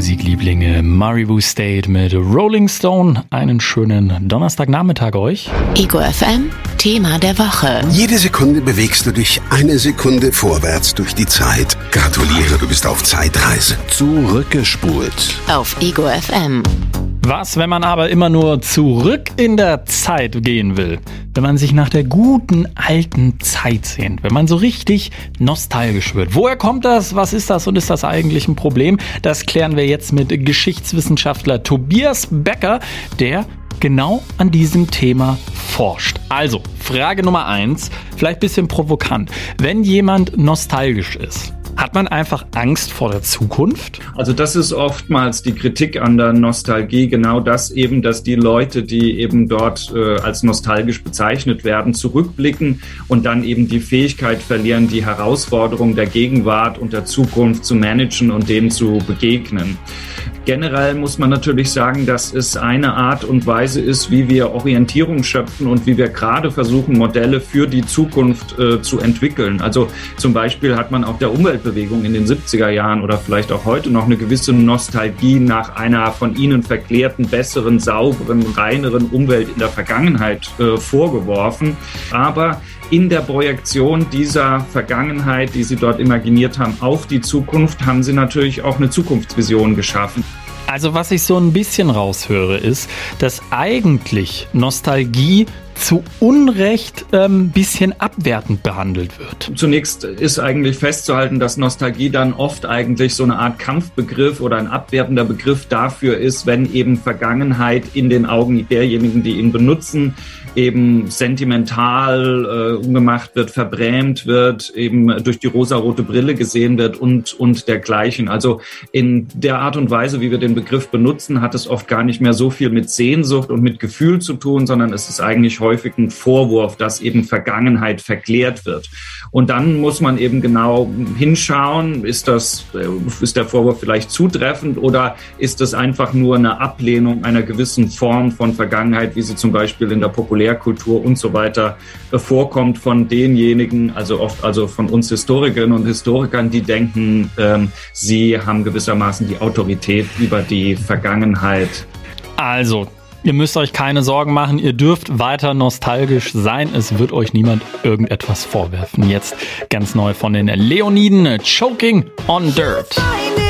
Musiklieblinge, Maribu State mit Rolling Stone. Einen schönen Donnerstagnachmittag euch. Ego FM, Thema der Woche. Jede Sekunde bewegst du dich eine Sekunde vorwärts durch die Zeit. Gratuliere, du bist auf Zeitreise. Zurückgespult. Auf Ego FM. Was, wenn man aber immer nur zurück in der Zeit gehen will? Wenn man sich nach der guten alten Zeit sehnt, wenn man so richtig nostalgisch wird. Woher kommt das? Was ist das? Und ist das eigentlich ein Problem? Das klären wir jetzt mit Geschichtswissenschaftler Tobias Becker, der genau an diesem Thema forscht. Also, Frage Nummer 1, vielleicht ein bisschen provokant. Wenn jemand nostalgisch ist, hat man einfach Angst vor der Zukunft? Also das ist oftmals die Kritik an der Nostalgie, genau das eben, dass die Leute, die eben dort als nostalgisch bezeichnet werden, zurückblicken und dann eben die Fähigkeit verlieren, die Herausforderungen der Gegenwart und der Zukunft zu managen und denen zu begegnen. Generell muss man natürlich sagen, dass es eine Art und Weise ist, wie wir Orientierung schöpfen und wie wir gerade versuchen, Modelle für die Zukunft zu entwickeln. Also zum Beispiel hat man auch der Umweltbewegung in den 70er Jahren oder vielleicht auch heute noch eine gewisse Nostalgie nach einer von ihnen verklärten, besseren, sauberen, reineren Umwelt in der Vergangenheit vorgeworfen. Aber in der Projektion dieser Vergangenheit, die sie dort imaginiert haben, auf die Zukunft, haben sie natürlich auch eine Zukunftsvision geschaffen. Also was ich so ein bisschen raushöre, ist, dass eigentlich Nostalgie zu Unrecht ein bisschen abwertend behandelt wird. Zunächst ist eigentlich festzuhalten, dass Nostalgie dann oft eigentlich so eine Art Kampfbegriff oder ein abwertender Begriff dafür ist, wenn eben Vergangenheit in den Augen derjenigen, die ihn benutzen, eben sentimental umgemacht wird, verbrämt wird, eben durch die rosarote Brille gesehen wird und dergleichen. Also in der Art und Weise, wie wir den Begriff benutzen, hat es oft gar nicht mehr so viel mit Sehnsucht und mit Gefühl zu tun, sondern es ist eigentlich häufig ein Vorwurf, dass eben Vergangenheit verklärt wird. Und dann muss man eben genau hinschauen, ist der Vorwurf vielleicht zutreffend oder ist es einfach nur eine Ablehnung einer gewissen Form von Vergangenheit, wie sie zum Beispiel in der Populärkultur und so weiter vorkommt von denjenigen, also von uns Historikerinnen und Historikern, die denken, sie haben gewissermaßen die Autorität über die Vergangenheit. Also, ihr müsst euch keine Sorgen machen, ihr dürft weiter nostalgisch sein, es wird euch niemand irgendetwas vorwerfen. Jetzt ganz neu von den Leoniden, Choking on Dirt.